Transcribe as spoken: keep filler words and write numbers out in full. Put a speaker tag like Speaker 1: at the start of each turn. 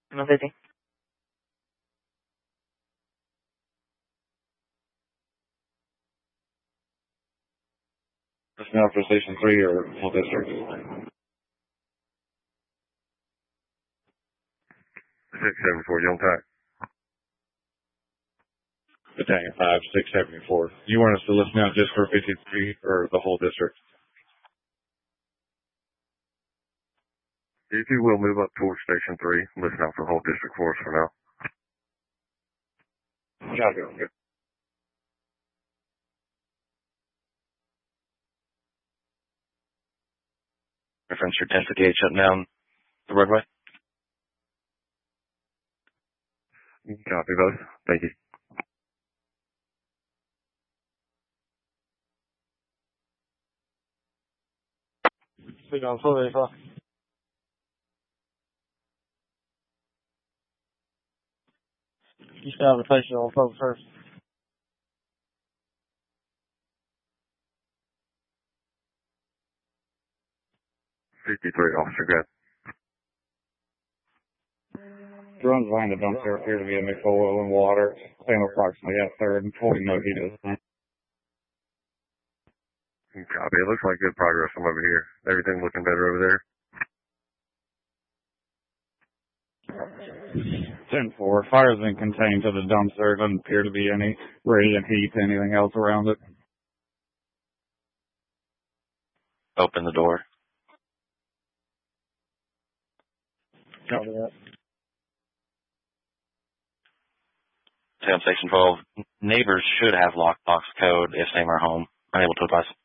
Speaker 1: No fifty.
Speaker 2: Just now for Station three or full district?
Speaker 3: six seven four, Young Pack.
Speaker 2: Battalion five, six seventy-four. You want us to listen out just for fifty-three or the whole district?
Speaker 3: If you will, move up towards Station three. Listen out for the whole district for us for now.
Speaker 2: Copy.
Speaker 4: Reference your ten fifty-eight shutting down the roadway.
Speaker 3: Copy both. Thank you.
Speaker 2: Speak on four eighty-five. You should have a patient on phone first.
Speaker 3: fifty-three, Officer Grant.
Speaker 2: Drones behind the dumpster appear to be a mix of oil and water. Same approximately at third and holding no heat at this time.
Speaker 3: Copy. It looks like good progress from over here. Everything looking better over there.
Speaker 2: ten four. Fire's been contained to the dumpster. Doesn't appear to be any radiant heat to anything else around it.
Speaker 4: Open the door.
Speaker 2: Copy that.
Speaker 4: Town Station twelve. Neighbors should have lockbox code if they are home. Unable to advise.